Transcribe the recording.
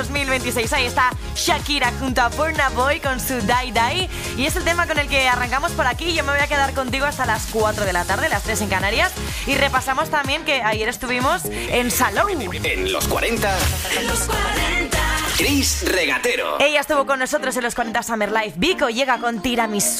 2026. Ahí está Shakira junto a Burna Boy con su Die Die. Y es el tema con el que arrancamos por aquí. Yo me voy a quedar contigo hasta las 4 de la tarde, las 3 en Canarias. Y repasamos también que ayer estuvimos en Salou. En los 40. En los 40. Chris Regatero. Ella estuvo con nosotros en los 40 Summer Life. Vico llega con Tiramisú.